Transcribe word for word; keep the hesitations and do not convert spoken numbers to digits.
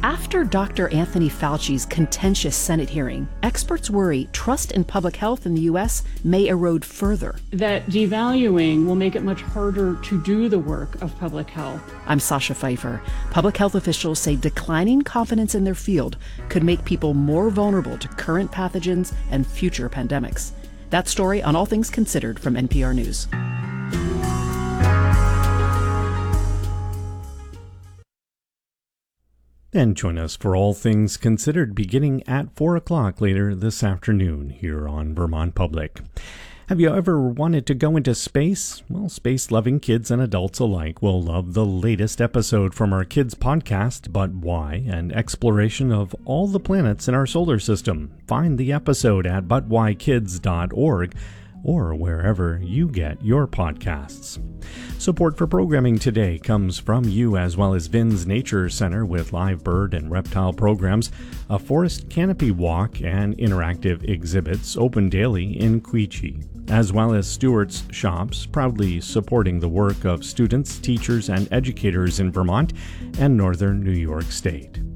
After Doctor Anthony Fauci's contentious Senate hearing, experts worry trust in public health in the U S may erode further. That devaluing will make it much harder to do the work of public health. I'm Sasha Pfeiffer. Public health officials say declining confidence in their field could make people more vulnerable to current pathogens and future pandemics. That story on All Things Considered from N P R News. And join us for All Things Considered beginning at four o'clock later this afternoon here on Vermont Public. Have you ever wanted to go into space? Well, space-loving kids and adults alike will love the latest episode from our kids podcast, But Why? An exploration of all the planets in our solar system. Find the episode at but why kids dot org or wherever you get your podcasts. Support for programming today comes from you as well as Vin's Nature Center with live bird and reptile programs, a forest canopy walk, and interactive exhibits open daily in Quechee, as well as Stewart's Shops, proudly supporting the work of students, teachers, and educators in Vermont and northern New York State.